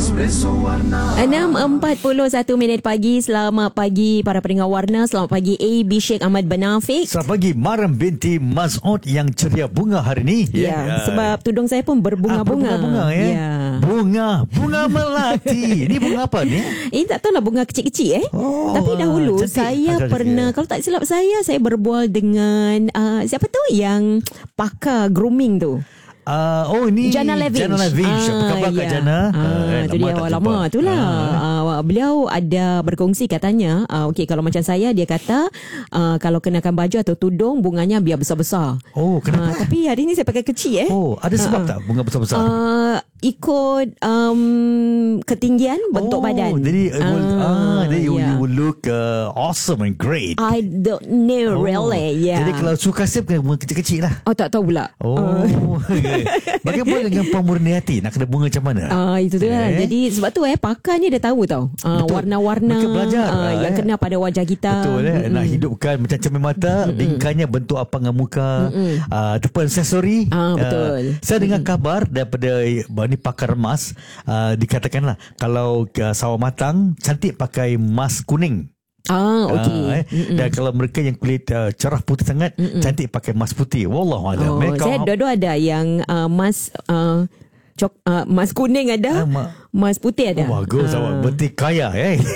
6.41 pagi. Selamat pagi para pendengar Warna. Selamat pagi AB Sheikh Ahmad Banafiq. Selamat pagi Mariam binti Maz'ud yang ceria bunga hari ni. Sebab tudung saya pun berbunga-bunga. Bunga Bunga melati. Ini bunga apa ni? Ini tak tahulah, bunga kecil-kecil Tapi dahulu cantik. Saya pernah, kalau tak silap saya berbual dengan siapa tu yang pakar grooming tu. Ini Jana Levin. Apa khabar Kak Jana? Itu dia lama tu lah. Beliau ada berkongsi katanya, okey, kalau macam saya, dia kata kalau kenakan baju atau tudung, bunganya biar besar-besar. Kenapa? Tapi hari ni saya pakai kecil ada sebab tak bunga besar-besar? Ikut ketinggian bentuk badan. Jadi you will look awesome and great. I don't know really. Jadi kalau suka saya kena bunga kecil-kecil lah. Tak tahu pula. Bagaimana dengan pemurni hati? Nak kena bunga macam mana? Itu tu lah. Jadi sebab tu pakar ni dia tahu tau. Warna-warna yang kena pada wajah kita. Betul nak hidupkan macam cermin mata, bingkainya bentuk apa dengan muka. Ataupun aksesori. Betul. Saya dengar kabar daripada ni pakar emas, dikatakanlah kalau sawah matang cantik pakai emas kuning. Okey. Dan kalau mereka yang kulit cerah putih sangat, cantik pakai emas putih. Wallahualam. Saya dua-dua ada yang emas emas kuning ada, emas putih ada. Bagus awak, berarti kaya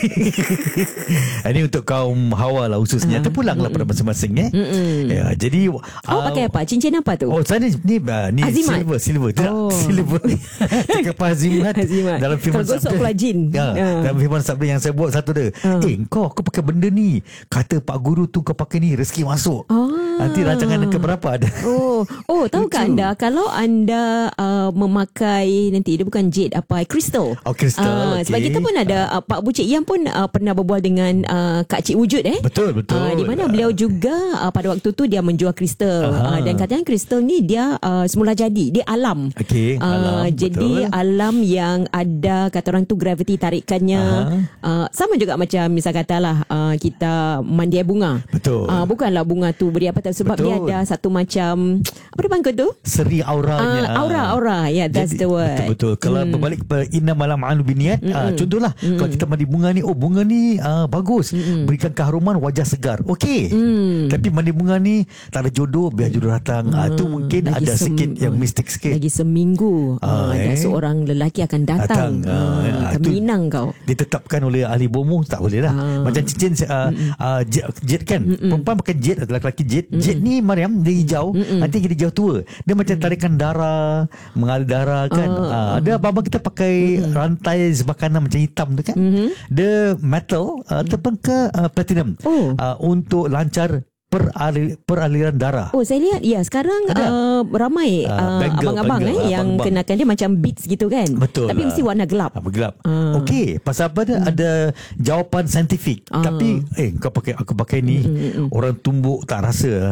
Ini untuk kaum Hawa lah khususnya. Terpulanglah pada masing-masing jadi awak pakai apa? Cincin apa tu? Saya ni silver. Silver. Cakap Azimat dalam firman Sabda. Dalam firman Sabda yang saya buat satu dia. Kau pakai benda ni, kata Pak Guru tu kau pakai ni, rezeki masuk. Nanti rancangan ke berapa ada. Tahukah anda kalau anda memakai nanti, dia bukan jade, kristal. Kristal. Sebab kita pun ada Pak Bu Cik Yang pun pernah berbual dengan Kak Cik Wujud Betul. Di mana beliau juga pada waktu tu dia menjual kristal. Dan katanya kristal ni dia semula jadi, dia alam. Alam. Jadi alam yang ada, kata orang tu graviti tarikannya. Sama juga macam misal katalah kita mandi air bunga. Betul. Bukanlah bunga tu beri apa, sebab dia ada satu macam apa dia panggil tu? Seri auranya. Aura. That's the word. Betul. Kalau berbalik ke innamal a'malu binniyat, contohlah kalau kita mandi bunga ni, bunga ni bagus, berikan keharuman, wajah segar. Okey. Tapi mandi bunga ni tak ada jodoh, biar jodoh datang. Itu mungkin ada sikit yang mistik sikit. Lagi seminggu dan seorang lelaki akan datang ke Minang kau. Ditetapkan oleh ahli bomoh, tak boleh lah. Macam cincin jet kan, perempuan pakai jet atau lelaki jet. Jet ni Mariam, dia hijau, nanti jadi hijau tua. Dia macam tarikan darah, mengalir darah kan. Ada abang kita pakai rantai sebakanan macam hitam tu kan. Dia metal ataupun ke platinum untuk lancar peraliran darah. Saya lihat sekarang ramai abang-abang yang kenakan dia macam beads gitu kan. Betul. Tapi mesti warna gelap. Gelap. Okey, pasal apa dia ada jawapan saintifik. Tapi kau pakai, aku pakai ni, orang tumbuk tak rasa.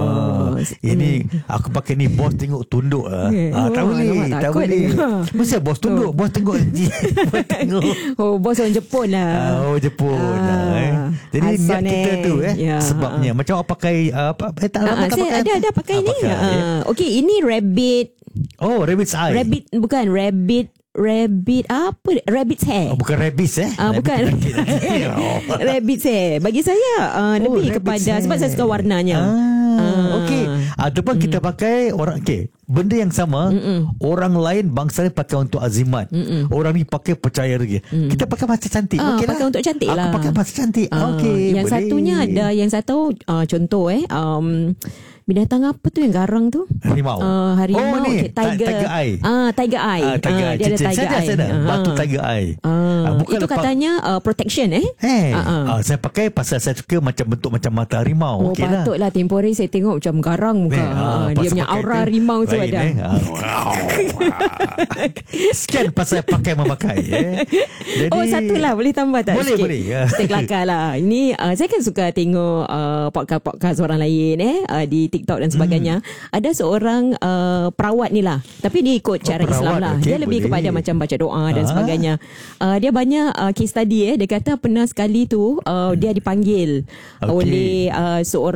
Ini aku pakai ni, bos tengok tunduk. Tak boleh. Mesti bos tunduk, bos tengok. Bos orang Jepun lah. Jepun. Jadi niat kita tu sebabnya macam pakai apa? Saya ada pakai ni. Okey, ini rabbit. Rabbit's eye. Rabbit apa? Rabbit's hair. Bukan rabbits bukan. Rabbit's hair. Bagi saya lebih kepada sebab saya suka warnanya. Okey. Ataupun kita pakai orang benda yang sama, orang lain bangsa ni pakai untuk azimat. Orang ni pakai percaya lagi. Kita pakai masa cantik. Okey lah. Pakai untuk cantik lah. Aku pakai masa cantik. Okey. Yang boleh. Satunya ada, yang satu contoh binatang apa tu yang garang tu? Harimau. Harimau. Tiger eye. Tiger eye. Dia ada tiger eye. Saya ada batu tiger eye. Itu katanya protection saya pakai pasal saya suka macam bentuk macam mata harimau. Okey lah. Patutlah tempoh hari saya tengok macam garang muka. Dia punya aura harimau tu ada. Sekian pasal pakai memakai. Jadi, satu lah, boleh tambah tak? Boleh. Kita kelakar lah. Ini saya kan suka tengok podcast orang lain di TikTok dan sebagainya. Ada seorang perawat ni lah, tapi dia ikut cara Islam lah. Dia lebih kepada macam baca doa dan sebagainya. Dia banyak case study. Dia kata pernah sekali tu dia dipanggil oleh seorang